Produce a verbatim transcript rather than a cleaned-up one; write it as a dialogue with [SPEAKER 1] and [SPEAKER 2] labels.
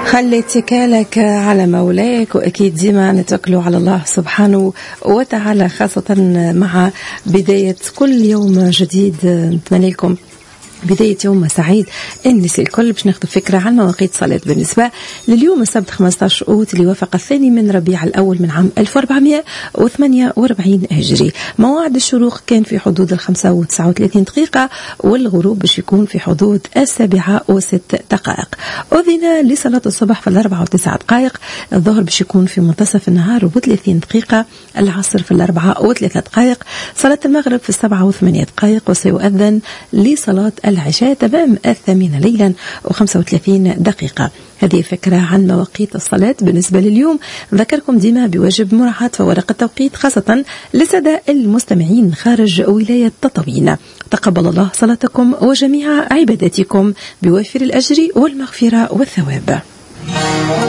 [SPEAKER 1] خلي اتكالك على مولاك، وأكيد ديما نتوكلوا على الله سبحانه وتعالى، خاصة مع بداية كل يوم جديد. نتمنى لكم بداية يوم سعيد. الناس الكل باش ناخذ فكرة عن مواقيت صلاة بالنسبة لليوم السبت خمسة عشر أوت اللي وافق الثاني من ربيع الأول من عام ألف وأربعمائة وثمانية وأربعين هجري. موعد الشروق كان في حدود الخمسة وتسعة وثلاثين دقيقة، والغروب باش يكون في حدود السابعة وست دقائق. أذن لصلاة الصبح في الأربعة وتسعة دقائق، الظهر باش يكون في منتصف النهار وثلاثين دقيقة، العصر في الأربعة وثلاثة دقائق، صلاة المغرب في السبعة وثمانية دقائق، وسيؤذن لصلاة العشاء تمام الثامنة ليلا وخمسة وثلاثين دقيقة. هذه فكرة عن مواقيت الصلاة بالنسبة لليوم. ذكركم ديما بواجب مراعاة فوارق التوقيت، خاصة لسادة المستمعين خارج ولاية تطاوين. تقبل الله صلاتكم وجميع عباداتكم بوافر الأجر والمغفرة والثواب.